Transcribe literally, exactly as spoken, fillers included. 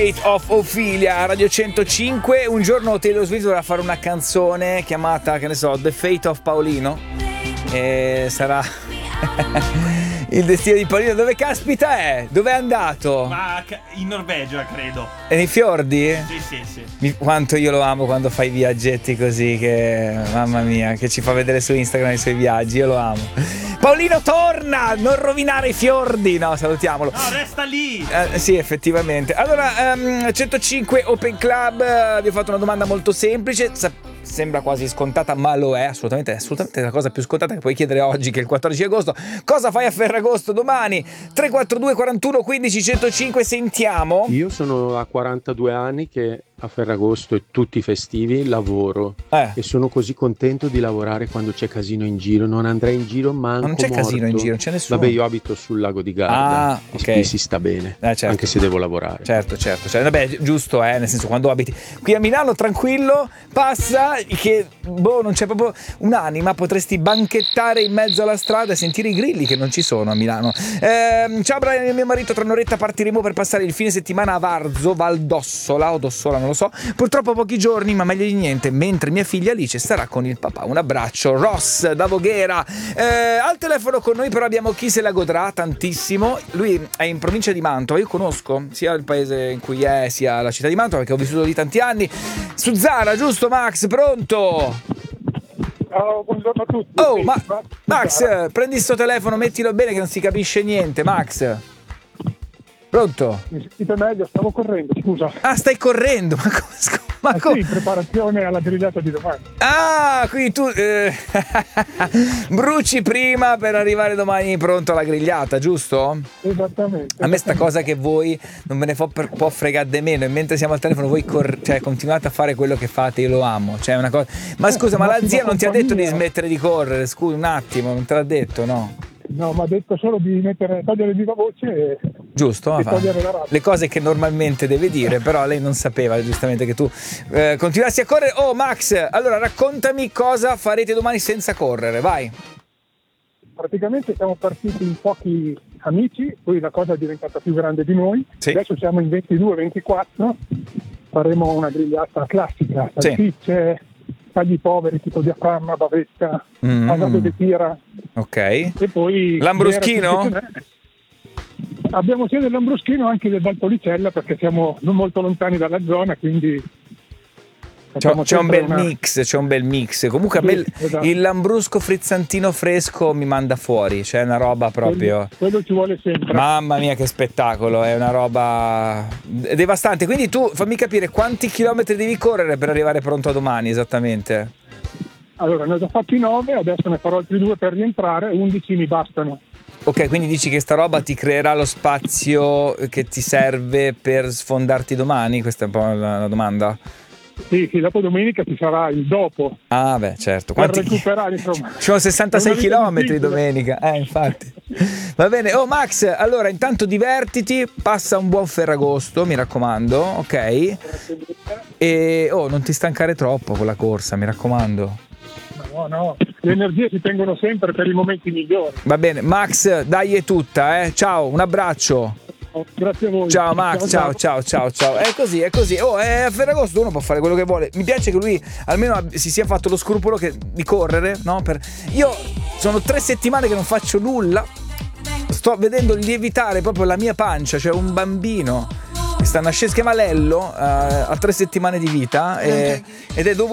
Fate of Ophelia, Radio centocinque. Un giorno Taylor Swift dovrà fare una canzone chiamata, che ne so, The Fate of Paolino, e sarà il destino di Paolino. Dove caspita è? Dove è andato? Ma in Norvegia, credo. E nei fiordi? Sì, sì, sì. Mi, quanto io lo amo quando fai viaggetti così, che mamma mia, che ci fa vedere su Instagram i suoi viaggi. Io lo amo. Paolino, torna! Non rovinare i fiordi! No, salutiamolo. No, resta lì! Eh, sì, effettivamente. Allora, um, centocinque Open Club, uh, vi ho fatto una domanda molto semplice. Sa- sembra quasi scontata, ma lo è assolutamente, è assolutamente la cosa più scontata che puoi chiedere oggi, che è il quattordici agosto. Cosa fai a Ferragosto domani? tre quattro due quarantuno quindici centocinque. Sentiamo. Io sono a quarantadue anni che a Ferragosto e tutti i festivi lavoro eh. e sono così contento di lavorare quando c'è casino in giro. Non andrei in giro manco non c'è morto. Casino in giro, non c'è nessuno. Vabbè, io abito sul lago di Garda, ah, e okay. qui si sta bene, eh, certo. anche se devo lavorare. Certo, certo, certo. Vabbè, giusto, eh, nel senso, quando abiti qui a Milano tranquillo, passa che boh, non c'è proprio un'anima, potresti banchettare in mezzo alla strada e sentire i grilli che non ci sono a Milano. Eh, ciao Brian e mio marito, tra un'oretta partiremo per passare il fine settimana a Varzo, Val d'Ossola o d'Ossola, non lo so. Purtroppo pochi giorni, ma meglio di niente, mentre mia figlia Alice starà con il papà. Un abbraccio. Ross da Voghera. Eh, al telefono con noi però abbiamo chi se la godrà tantissimo. Lui è in provincia di Mantova, io conosco sia il paese in cui è sia la città di Mantova perché ho vissuto lì tanti anni. Suzzara, giusto Max? Pronto? Oh, buongiorno a tutti. Oh, sì, ma Max, prendi sto telefono, mettilo bene che non si capisce niente, Max. Pronto? Mi sentite meglio? Stavo correndo, scusa. Ah, stai correndo? Ma come? Ma eh come? sì, in preparazione alla grigliata di domani. Ah, quindi tu eh, bruci prima per arrivare domani pronto alla grigliata, giusto? Esattamente. A me sta cosa che voi non me ne può, per, può fregare di meno, e mentre siamo al telefono voi cor- cioè, continuate a fare quello che fate, io lo amo. Cioè, una cosa... Ma scusa, eh, ma la zia non ti ha detto di smettere di correre? Scusa, un attimo, non te l'ha detto, no? No, mi ha detto solo di mettere, togliere viva voce e, giusto, e togliere la radio. Le cose che normalmente deve dire, però lei non sapeva giustamente che tu eh, continuassi a correre. Oh Max, allora raccontami cosa farete domani senza correre, vai. Praticamente siamo partiti in pochi amici, poi la cosa è diventata più grande di noi. Sì. Adesso siamo in ventidue ventiquattro, faremo una grigliata classica, salsicce, sì. Tagli poveri tipo diaframma, bavetta, mm. pasato di tira. Ok. E poi Lambruschino? Abbiamo sia del Lambruschino anche del Valpolicella perché siamo non molto lontani dalla zona, quindi c'è, c'è un bel una... mix, c'è un bel mix. Comunque a me sì, esatto. Il lambrusco frizzantino fresco mi manda fuori, c'è una roba proprio. Quello, quello ci vuole sempre. Mamma mia che spettacolo, è una roba devastante. Quindi tu fammi capire quanti chilometri devi correre per arrivare pronto a domani esattamente? Allora, ne ho già fatti nove, adesso ne farò altri due per rientrare, undici mi bastano. Ok, quindi dici che sta roba ti creerà lo spazio che ti serve per sfondarti domani? Questa è un po' la, la domanda. Sì, sì, dopo domenica ci sarà il dopo. Ah, beh, certo. Quanti... Per recuperare, insomma. Ci sono sessantasei chilometri domenica. Eh, infatti. Va bene. Oh, Max, allora, intanto divertiti, passa un buon Ferragosto, mi raccomando, ok? E, oh, non ti stancare troppo con la corsa, mi raccomando. No, no, le energie si tengono sempre per i momenti migliori. Va bene, Max, dai è tutta, eh. Ciao, un abbraccio. Grazie a voi. Ciao Max, ciao ciao ciao ciao. È così, è così. Oh, è a Ferragosto uno può fare quello che vuole. Mi piace che lui almeno si sia fatto lo scrupolo che, di correre, no? Per... Io sono tre settimane che non faccio nulla. Sto vedendo lievitare proprio la mia pancia, cioè un bambino che sta nascendo, si chiama Lello, uh, ha tre settimane di vita e, ed è dovuto